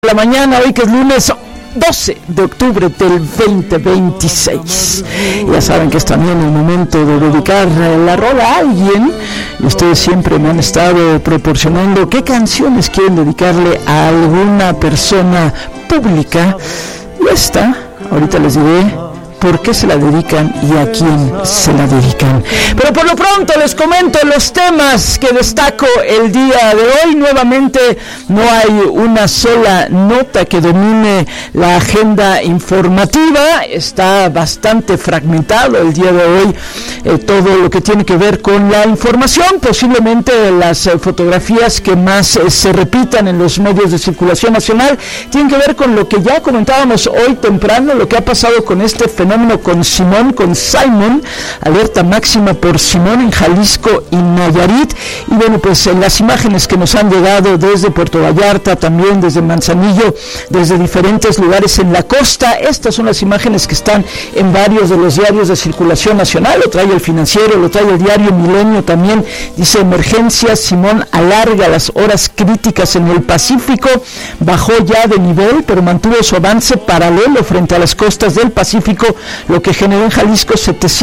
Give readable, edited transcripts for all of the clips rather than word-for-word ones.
La mañana, hoy que es lunes 12 de octubre del 2026. Ya saben que es también el momento de dedicar la rola a alguien, y ustedes siempre me han estado proporcionando qué canciones quieren dedicarle a alguna persona pública, y esta, ahorita les diré por qué se la dedican y a quién se la dedican. Pero por lo pronto les comento los temas que destaco el día de hoy. Nuevamente no hay una sola nota que domine la agenda informativa. Está bastante fragmentado el día de hoy todo lo que tiene que ver con la información. Posiblemente las fotografías que más se repitan en los medios de circulación nacional tienen que ver con lo que ya comentábamos hoy temprano, lo que ha pasado con este fenómeno con Simón, alerta máxima por Simón en Jalisco y Nayarit. Y bueno, pues las imágenes que nos han llegado desde Puerto Vallarta, también desde Manzanillo, desde diferentes lugares en la costa, estas son las imágenes que están en varios de los diarios de circulación nacional. Lo trae el Financiero, lo trae el diario Milenio también. Dice: emergencia, Simón alarga las horas críticas en el Pacífico, bajó ya de nivel, pero mantuvo su avance paralelo frente a las costas del Pacífico, lo que generó en Jalisco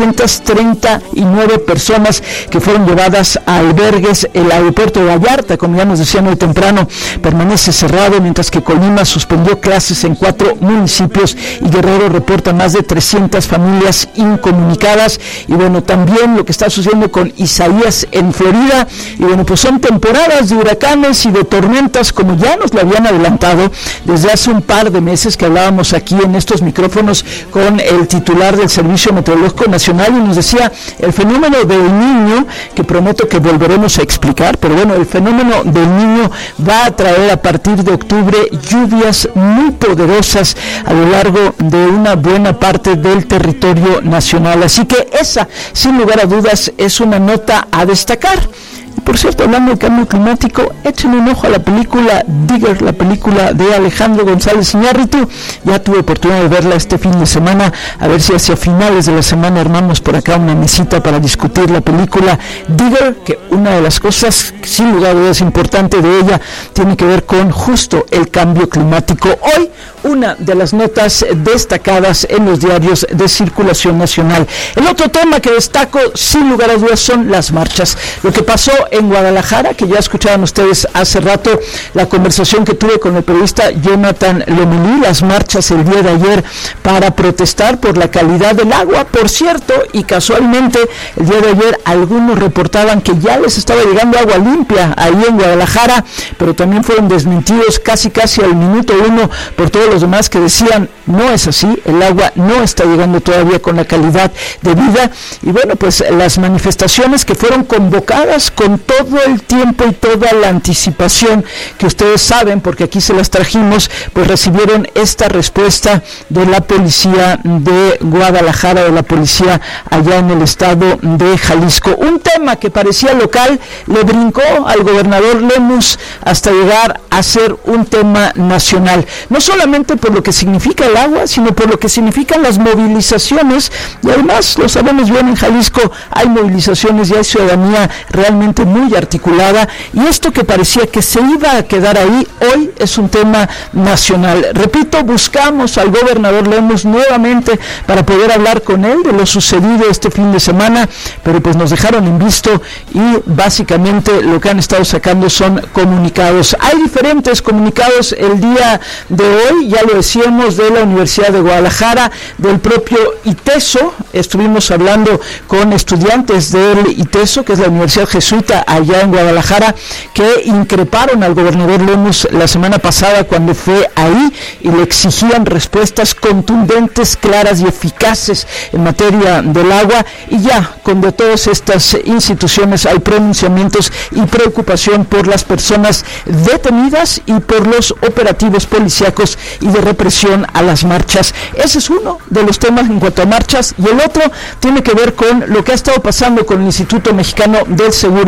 739 personas que fueron llevadas a albergues. El aeropuerto de Vallarta, como ya nos decían hoy temprano, permanece cerrado, mientras que Colima suspendió clases en 4 municipios y Guerrero reporta más de 300 familias incomunicadas. Y bueno, también lo que está sucediendo con Isaías en Florida. Y bueno, pues son temporadas de huracanes y de tormentas, como ya nos lo habían adelantado desde hace un par de meses que hablábamos aquí en estos micrófonos con el titular del Servicio Meteorológico Nacional, y nos decía el fenómeno del Niño, que prometo que volveremos a explicar, pero bueno, el fenómeno del Niño va a traer a partir de octubre lluvias muy poderosas a lo largo de una buena parte del territorio nacional, así que esa, sin lugar a dudas, es una nota a destacar. Por cierto, hablando de cambio climático, échenle un ojo a la película Digger, la película de Alejandro González Iñárritu. Ya tuve oportunidad de verla este fin de semana, a ver si hacia finales de la semana armamos por acá una mesita para discutir la película Digger, que una de las cosas, sin lugar a dudas, importante de ella, tiene que ver con justo el cambio climático. Hoy, una de las notas destacadas en los diarios de circulación nacional. El otro tema que destaco, sin lugar a dudas, son las marchas. Lo que pasó en Guadalajara, que ya escuchaban ustedes hace rato la conversación que tuve con el periodista Jonathan Lomelí, las marchas el día de ayer para protestar por la calidad del agua. Por cierto, y casualmente, el día de ayer algunos reportaban que ya les estaba llegando agua limpia ahí en Guadalajara, pero también fueron desmentidos casi al minuto 1 por todos los demás que decían: no es así, el agua no está llegando todavía con la calidad de vida. Y bueno, pues las manifestaciones que fueron convocadas con todo el tiempo y toda la anticipación que ustedes saben, porque aquí se las trajimos, pues recibieron esta respuesta de la policía de Guadalajara, de la policía allá en el estado de Jalisco. Un tema que parecía local le brincó al gobernador Lemus hasta llegar a ser un tema nacional, no solamente por lo que significa el agua, sino por lo que significan las movilizaciones. Y además, lo sabemos bien, en Jalisco hay movilizaciones y hay ciudadanía realmente muy articulada, y esto que parecía que se iba a quedar ahí, hoy es un tema nacional. Repito, buscamos al gobernador Lemus nuevamente para poder hablar con él de lo sucedido este fin de semana, pero pues nos dejaron en visto, y básicamente lo que han estado sacando son comunicados. Hay diferentes comunicados el día de hoy, ya lo decíamos, de la Universidad de Guadalajara, del propio ITESO. Estuvimos hablando con estudiantes del ITESO, que es la Universidad Jesuita allá en Guadalajara, que increparon al gobernador Lemus la semana pasada cuando fue ahí, y le exigían respuestas contundentes, claras y eficaces en materia del agua. Y ya con de todas estas instituciones hay pronunciamientos y preocupación por las personas detenidas y por los operativos policíacos y de represión a las marchas. Ese es uno de los temas en cuanto a marchas, y el otro tiene que ver con lo que ha estado pasando con el Instituto Mexicano del Seguro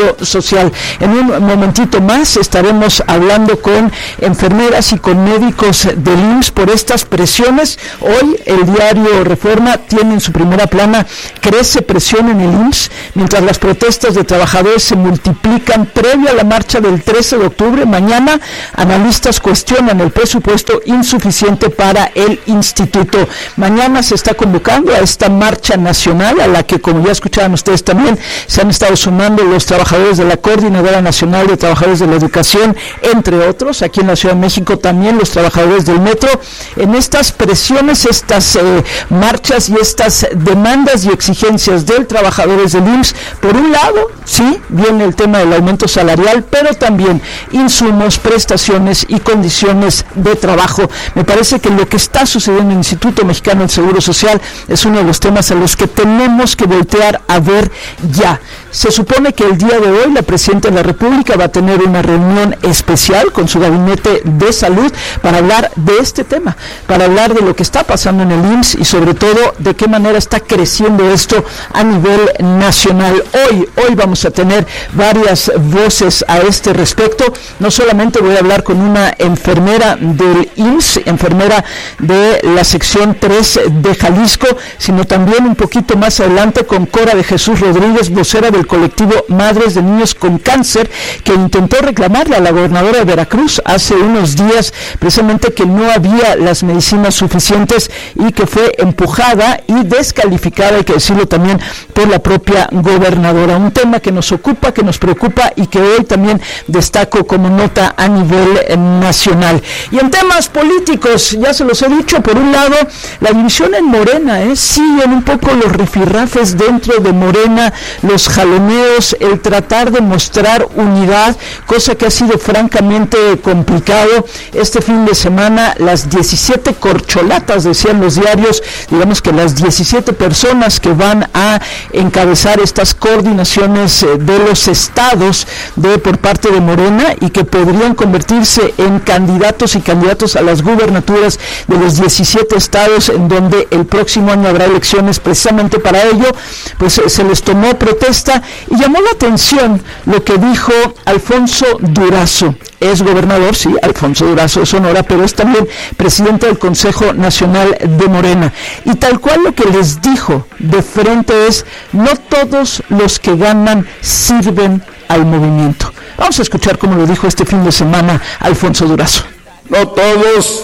Seguro Social. En un momentito más estaremos hablando con enfermeras y con médicos del IMSS por estas presiones. Hoy el diario Reforma tiene en su primera plana: crece presión en el IMSS, mientras las protestas de trabajadores se multiplican previo a la marcha del 13 de octubre. Mañana analistas cuestionan el presupuesto insuficiente para el instituto. Mañana se está convocando a esta marcha nacional, a la que, como ya escuchaban ustedes también, se han estado sumando los trabajadores de la Coordinadora Nacional de Trabajadores de la Educación, entre otros. Aquí en la Ciudad de México también los trabajadores del metro, en estas presiones, estas marchas y estas demandas y exigencias de trabajadores del IMSS. Por un lado, sí, viene el tema del aumento salarial, pero también insumos, prestaciones y condiciones de trabajo. Me parece que lo que está sucediendo en el Instituto Mexicano del Seguro Social es uno de los temas a los que tenemos que voltear a ver ya. Se supone que el día de hoy la Presidenta de la República va a tener una reunión especial con su gabinete de salud para hablar de este tema, para hablar de lo que está pasando en el IMSS y sobre todo de qué manera está creciendo esto a nivel nacional. Hoy vamos a tener varias voces a este respecto. No solamente voy a hablar con una enfermera del IMSS, enfermera de la sección 3 de Jalisco, sino también un poquito más adelante con Cora de Jesús Rodríguez, vocera del colectivo Madres de Niños con Cáncer, que intentó reclamarle a la gobernadora de Veracruz hace unos días precisamente que no había las medicinas suficientes y que fue empujada y descalificada, hay que decirlo también, por la propia gobernadora. Un tema que nos ocupa, que nos preocupa y que hoy también destaco como nota a nivel nacional. Y en temas políticos, ya se los he dicho, por un lado, la división en Morena, siguen un poco los rifirrafes dentro de Morena, los jaloneos, el tratar de mostrar unidad, cosa que ha sido francamente complicado. Este fin de semana, las 17 corcholatas, decían los diarios, digamos que las 17 personas que van a encabezar estas coordinaciones de los estados por parte de Morena y que podrían convertirse en candidatos y candidatos a las gubernaturas de los 17 estados en donde el próximo año habrá elecciones precisamente para ello, pues se les tomó protesta y llamó la atención lo que dijo Alfonso Durazo. Es gobernador, sí, Alfonso Durazo de Sonora, pero es también presidente del Consejo Nacional de Morena. Y tal cual lo que les dijo de frente es: no todos los que ganan sirven al movimiento. Vamos a escuchar cómo lo dijo este fin de semana Alfonso Durazo. No todos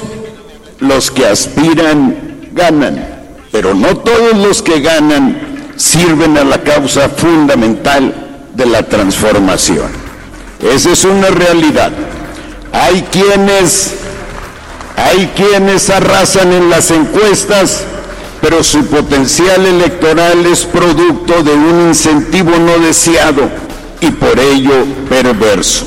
los que aspiran ganan, pero no todos los que ganan sirven a la causa fundamental de la transformación. Esa es una realidad. Hay quienes arrasan en las encuestas, pero su potencial electoral es producto de un incentivo no deseado y por ello perverso.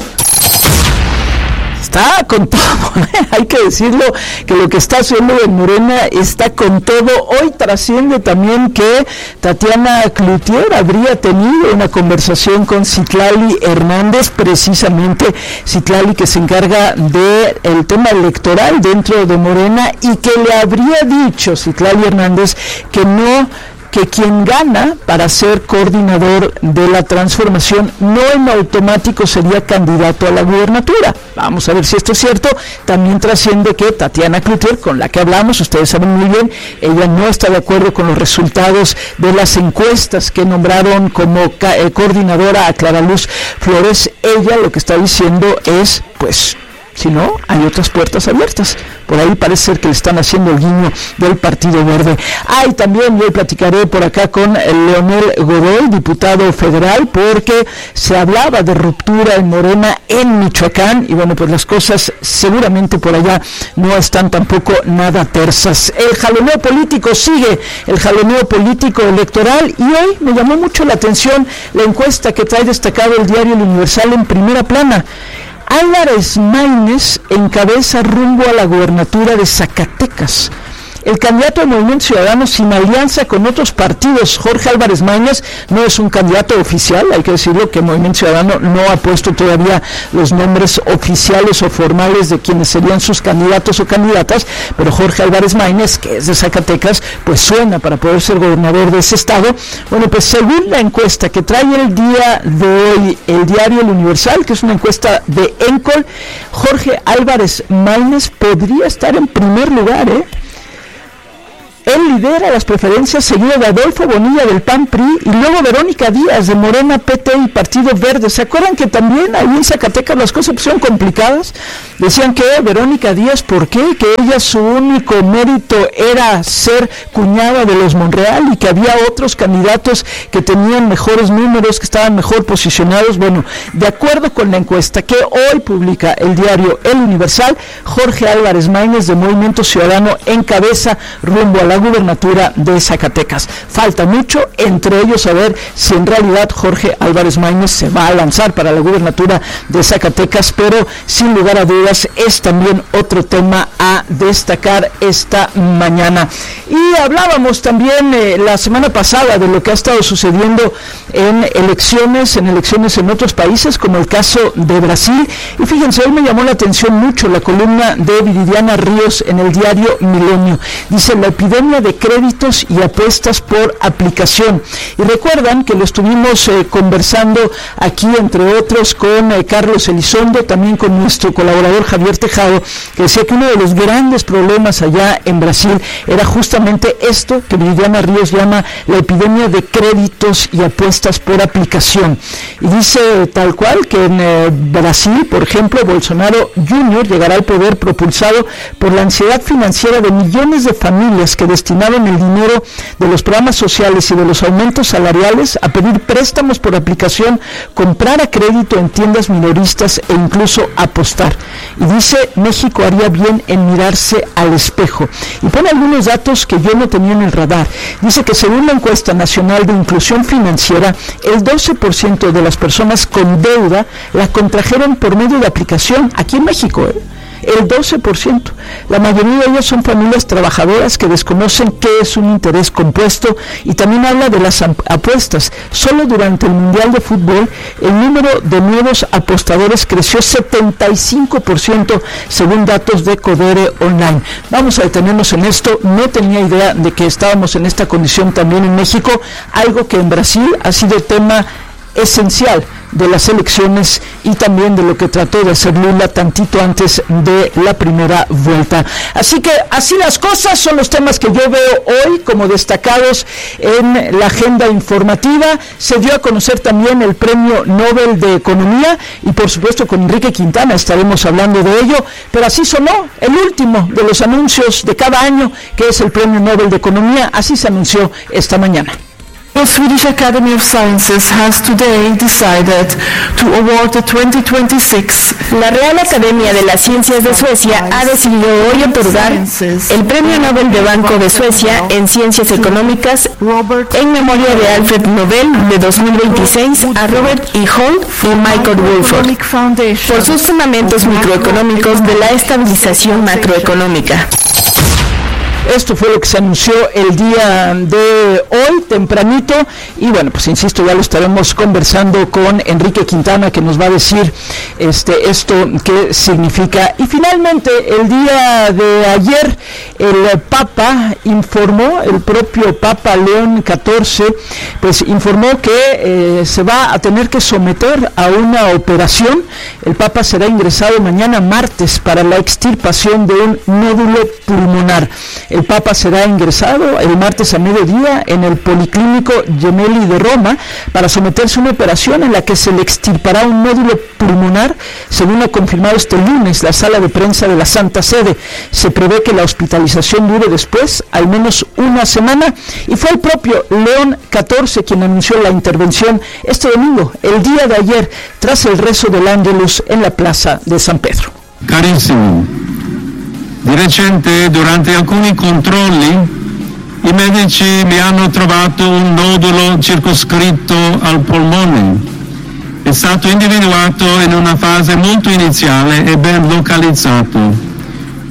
Está con todo, hay que decirlo, que lo que está haciendo en Morena está con todo. Hoy trasciende también que Tatiana Cloutier habría tenido una conversación con Citlali Hernández, precisamente Citlali, que se encarga del tema electoral dentro de Morena, y que le habría dicho Citlali Hernández que quien gana para ser coordinador de la transformación no en automático sería candidato a la gubernatura. Vamos a ver si esto es cierto. También trasciende que Tatiana Cloutier, con la que hablamos, ustedes saben muy bien, ella no está de acuerdo con los resultados de las encuestas que nombraron como coordinadora a Clara Luz Flores. Ella lo que está diciendo es, pues, si no, hay otras puertas abiertas. Por ahí parece ser que le están haciendo el guiño del Partido Verde. Y también yo platicaré por acá con Leonel Godoy, diputado federal, porque se hablaba de ruptura en Morena en Michoacán, y bueno, pues las cosas seguramente por allá no están tampoco nada tersas. El jaloneo político sigue, el jaloneo político electoral, y hoy me llamó mucho la atención la encuesta que trae destacado el diario El Universal en primera plana. Álvarez Maínez encabeza rumbo a la gubernatura de Zacatecas. el candidato de Movimiento Ciudadano sin alianza con otros partidos, Jorge Álvarez Maínez, no es un candidato oficial, hay que decirlo que Movimiento Ciudadano no ha puesto todavía los nombres oficiales o formales de quienes serían sus candidatos o candidatas, pero Jorge Álvarez Maínez, que es de Zacatecas, pues suena para poder ser gobernador de ese estado. Bueno, pues según la encuesta que trae el día de hoy el diario El Universal, que es una encuesta de Encol, Jorge Álvarez Maínez podría estar en primer lugar, Él lidera las preferencias, seguido de Adolfo Bonilla del PAN-PRI y luego Verónica Díaz de Morena, PT y Partido Verde. ¿Se acuerdan que también ahí en Zacatecas las cosas pusieron complicadas? Decían que Verónica Díaz, ¿por qué? Que ella su único mérito era ser cuñada de los Monreal y que había otros candidatos que tenían mejores números, que estaban mejor posicionados. Bueno, de acuerdo con la encuesta que hoy publica el diario El Universal, Jorge Álvarez Maínez de Movimiento Ciudadano encabeza rumbo a la gubernatura de Zacatecas. Falta mucho, entre ellos saber si en realidad Jorge Álvarez Maínez se va a lanzar para la gubernatura de Zacatecas, pero sin lugar a dudas es también otro tema a destacar esta mañana. Y hablábamos también la semana pasada de lo que ha estado sucediendo en elecciones en otros países, como el caso de Brasil, y fíjense, hoy me llamó la atención mucho la columna de Viridiana Ríos en el diario Milenio. Dice: la epidemia de créditos y apuestas por aplicación. Y recuerdan que lo estuvimos conversando aquí, entre otros, con Carlos Elizondo, también con nuestro colaborador Javier Tejado, que decía que uno de los grandes problemas allá en Brasil era justamente esto que Viridiana Ríos llama la epidemia de créditos y apuestas por aplicación. Y dice tal cual que en Brasil, por ejemplo, Bolsonaro Jr. llegará al poder propulsado por la ansiedad financiera de millones de familias que destinaron el dinero de los programas sociales y de los aumentos salariales a pedir préstamos por aplicación, comprar a crédito en tiendas minoristas e incluso apostar. Y dice: México haría bien en mirarse al espejo. Y pone algunos datos que yo no tenía en el radar. Dice que según la encuesta nacional de inclusión financiera, el 12% de las personas con deuda la contrajeron por medio de aplicación aquí en México, el 12%. La mayoría de ellas son familias trabajadoras que desconocen qué es un interés compuesto, y también habla de las apuestas. Solo durante el Mundial de Fútbol el número de nuevos apostadores creció 75% según datos de Codere Online. Vamos a detenernos en esto. No tenía idea de que estábamos en esta condición también en México, algo que en Brasil ha sido tema esencial de las elecciones y también de lo que trató de hacer Lula tantito antes de la primera vuelta. Así que así las cosas, son los temas que yo veo hoy como destacados en la agenda informativa. Se dio a conocer también el Premio Nobel de Economía y por supuesto con Enrique Quintana estaremos hablando de ello, pero así sonó el último de los anuncios de cada año, que es el Premio Nobel de Economía. Así se anunció esta mañana. The Swedish Academy of Sciences has today decided to award the 2026. La Real Academia de las Ciencias de Suecia ha decidido hoy otorgar el Premio Nobel de Banco de Suecia en Ciencias Económicas en memoria de Alfred Nobel de 2026 a Robert E. Holt y Michael Woolford por sus fundamentos microeconómicos de la estabilización macroeconómica. Esto fue lo que se anunció el día de hoy, tempranito, y bueno, pues insisto, ya lo estaremos conversando con Enrique Quintana, que nos va a decir esto qué significa. Y finalmente, el día de ayer, el Papa informó, el propio Papa León XIV, pues informó que se va a tener que someter a una operación. El Papa será ingresado mañana martes para la extirpación de un nódulo pulmonar. El Papa será ingresado el martes a mediodía en el Policlínico Gemelli de Roma para someterse a una operación en la que se le extirpará un nódulo pulmonar, según ha confirmado este lunes la sala de prensa de la Santa Sede. Se prevé que la hospitalización dure después al menos una semana, y fue el propio León XIV quien anunció la intervención este domingo, el día de ayer, tras el rezo del Ángelus en la plaza de San Pedro. Carissimo, di recente durante alcuni controlli i medici mi hanno trovato un nodulo circoscritto al polmone. È stato individuato in una fase molto iniziale e ben localizzato. I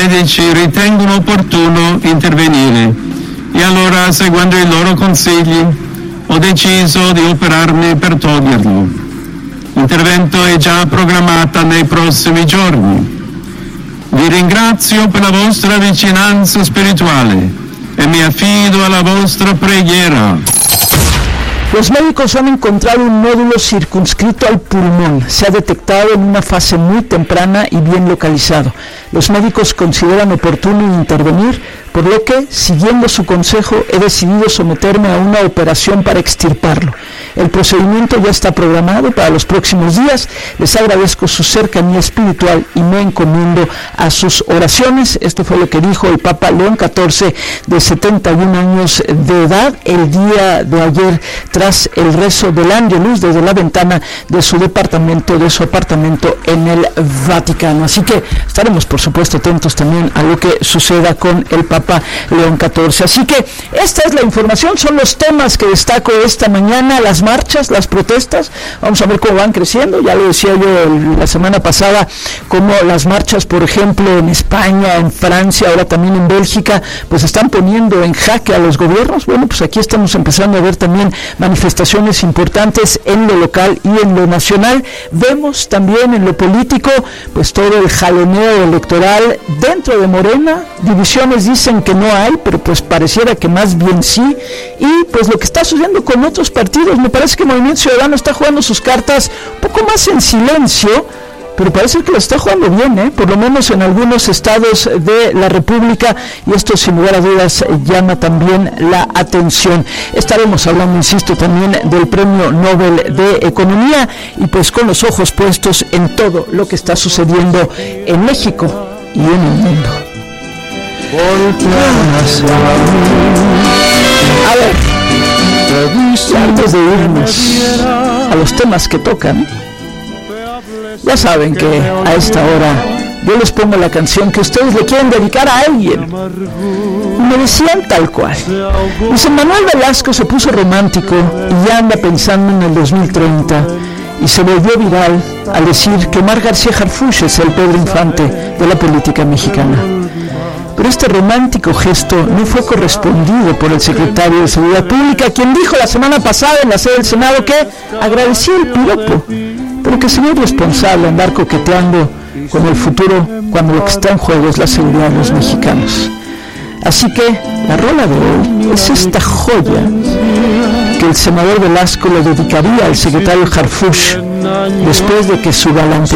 medici ritengono opportuno intervenire e allora, seguendo i loro consigli, ho deciso di operarmi per toglierlo. L'intervento è già programmato nei prossimi giorni. Vi ringrazio per la vostra vicinanza spirituale e mi affido alla vostra preghiera. Los médicos han encontrado un nódulo circunscrito al pulmón. Se ha detectado en una fase muy temprana y bien localizado. Los médicos consideran oportuno intervenir, por lo que, siguiendo su consejo, he decidido someterme a una operación para extirparlo. El procedimiento ya está programado para los próximos días. Les agradezco su cercanía espiritual y me encomiendo a sus oraciones. Esto fue lo que dijo el Papa León XIV, de 71 años de edad, el día de ayer, tras el rezo del Ángelus desde la ventana de su apartamento en el Vaticano. Así que estaremos, por supuesto, atentos también a lo que suceda con el Papa León XIV. Así que esta es la información, son los temas que destaco esta mañana: las marchas, las protestas. Vamos a ver cómo van creciendo. Ya lo decía yo la semana pasada, cómo las marchas, por ejemplo, en España, en Francia, ahora también en Bélgica, pues están poniendo en jaque a los gobiernos. Bueno, pues aquí estamos empezando a ver también manifestaciones importantes en lo local y en lo nacional. Vemos también en lo político, pues todo el jaloneo electoral dentro de Morena. Divisiones dicen que no hay, pero pues pareciera que más bien sí. Y pues lo que está sucediendo con otros partidos, me parece que Movimiento Ciudadano está jugando sus cartas un poco más en silencio, pero parece que lo está jugando bien, por lo menos en algunos estados de la República, y esto sin lugar a dudas llama también la atención. Estaremos hablando, insisto, también del Premio Nobel de Economía, y pues con los ojos puestos en todo lo que está sucediendo en México y en el mundo. A ver, antes de irnos a los temas que tocan, ya saben que a esta hora yo les pongo la canción que ustedes le quieren dedicar a alguien. Me decían tal cual. Dice: Manuel Velasco se puso romántico y ya anda pensando en el 2030, y se volvió viral al decir que Omar García Harfuch es el Pedro Infante de la política mexicana. Pero este romántico gesto no fue correspondido por el secretario de Seguridad Pública, quien dijo la semana pasada en la sede del Senado que agradecía el piropo, pero que sería irresponsable andar coqueteando con el futuro cuando lo que está en juego es la seguridad de los mexicanos. Así que la rola de hoy es esta joya que el senador Velasco le dedicaría al secretario Harfuch después de que su galantería